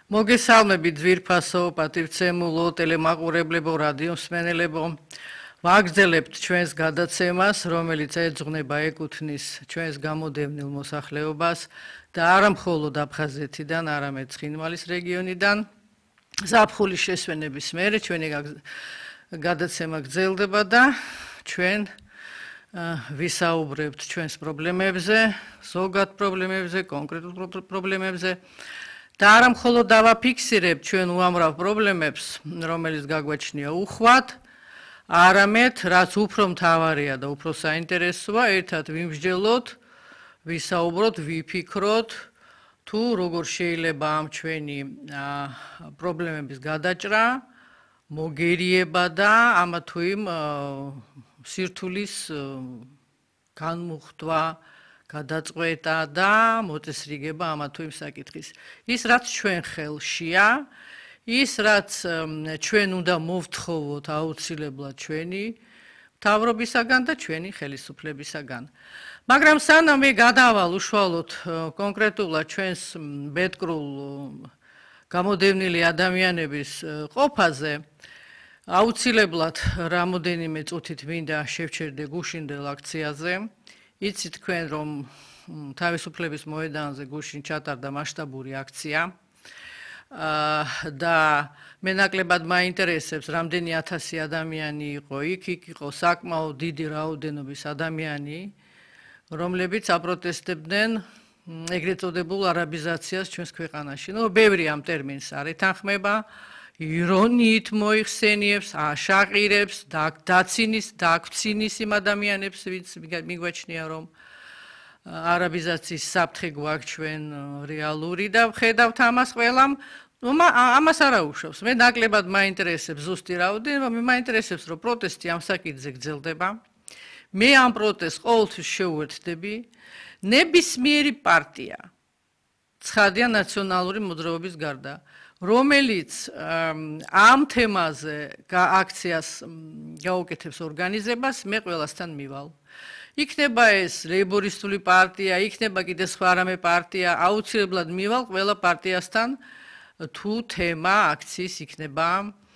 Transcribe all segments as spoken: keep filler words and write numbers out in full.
მოგესალმებით ძვირფასო, პატივცემულო, ტელემაყურებლებო, რადიომსმენელებო. ვაგრძელებთ ჩვენს გადაცემას, რომელიც ეძღვნება ეკუთვნის ჩვენს გამოდევნილ მოსახლეობას და არა მხოლოდ აფხაზეთიდან, არამედ ცხინვალის რეგიონიდან. ზაფხულის შესვენების მერე ჩვენი გადაცემა გრძელდება და ჩვენ ვისაუბრებთ ჩვენს პრობლემებზე, ზოგად პრობლემებზე, კონკრეტულ პრობლემებზე. და არა მხოლოდ დავაფიქსირებთ ჩვენ უამრავ პრობლემებს, რომელიც გაგვაჩნია უხვად, არამედ რაც უფრო მთავარია და უფრო საინტერესოა, ერთად ვიმსჯელოთ, ვისაუბროთ, ვიფიქროთ, თუ როგორ შეიძლება ამ ჩვენი პრობლემების გადაჭრა, მოგერიება და ამა თუ იმ სირთულის განმუხტვა, გადაწყვეტა და მოწესრიგება ამა თუ იმ საკითხის. ის რაც ჩვენ ხელშია, ის რაც ჩვენ უნდა მოვთხოვოთ აუცილებლად ჩვენი მთავრობისაგან და ჩვენი ხელისუფლებისაგან. მაგრამ სანამ მე გადავალ უშუალოდ კონკრეტულად ჩვენს ბედკრულ გამოდევნილი ადამიანების ყოფაზე, აუცილებლად რამოდენიმე წუთით მინდა შევჩერდე გუშინდელ აქციაზე. იცით თქვენ, რომ თავისუფლების მოედანზე გუშინ ჩატარდა მასშტაბური აქცია და მე ნაკლებად მაინტერესებს, რამდენი ათასი ადამიანი იყო იქ, იქ იყო საკმაოდ დიდი რაოდენობის ადამიანი, რომლებიც აპროტესტებდნენ ეგრეთ წოდებულ არაბიზაციას ჩვენს ქვეყანაში. ნუ ბევრი ამ ტერმინს არ ეთანხმება, ირონიით მოიხსენიებს, აშაყირებს, დაცინის, დაგვცინის იმ ადამიანებს, ვინც მიგვაჩნია, რომ არაბიზაციის საფრთხე გვაქვს ჩვენ რეალური და ვხედავთ ამას ყველამ, ამას არ აუშავს. მე ნაკლებად მაინტერესებს ზუსტი რაოდენობა, მე მაინტერესებს, რომ პროტესტი ამ საკითხზე გრძელდება. მე ამ პროტესტს ყოველთვის შეუერთდები. ნებისმიერი პარტია, ცხადია ნაციონალური მოძრაობის გარდა, რომელიც ამ თემაზე აქციას გაუკეთებს ორგანიზებას, მე ყველასთან მივალ. იქნება ეს ლეიბორისტული პარტია, იქნება კიდე სხვა რამე პარტია, აუცილებლად მივალ ყველა პარტიასთან, თუ თემა აქციის იქნება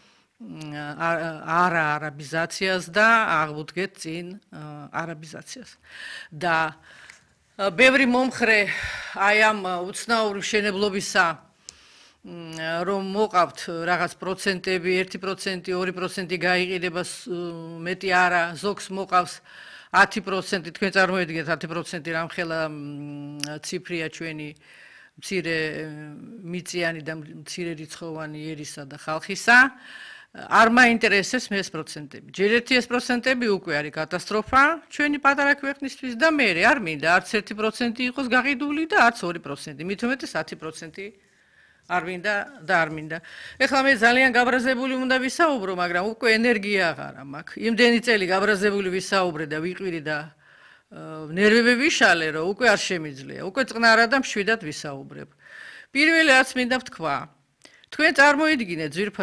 არა არაბიზაციას და აღვუდგეთ წინ არაბიზაციას. და ბევრი მომხრე აი ამ უცნაური მშენებლობისა, რომ მოყავთ რაღაც პროცენტები, ერთი პროცენტი, ორი პროცენტი გაიყიდება, მეტი არა, ზოგს მოყავს ათი პროცენტი, თქვენ წარმოიდგინეთ ათი პროცენტი რამხელა ციფრია ჩვენი მცირე მიწიანი და მცირე რიცხოვანი ერისა და ხალხისა. არ მაინტერესებს მე ეს პროცენტები. ჯერ ერთი ეს პროცენტები უკვე არის კატასტროფა ჩვენი პატარა ქვეყნისთვის და მე არ მინდა არც ერთი პროცენტი იყოს გაყიდული და არც ორი პროცენტი, მით უმეტეს ათი პროცენტი არ მინდა და არ მინდა. ეხლა მე ძალიან გაბრაზებული უნდა ვისაუბრო, მაგრამ უკვე ენერგია აღარ მაქვს. იმდენი წელი გაბრაზებული ვისაუბრე და ვიყვირი და ნერვები ვიშალე, რომ უკვე არ შემიძლია. უკვე წყნარა და მშვიდად ვისაუბრებ. პირველი რაც მინდა ვთქვა, თქვენ წარმოიდგინეთ ძვირფასო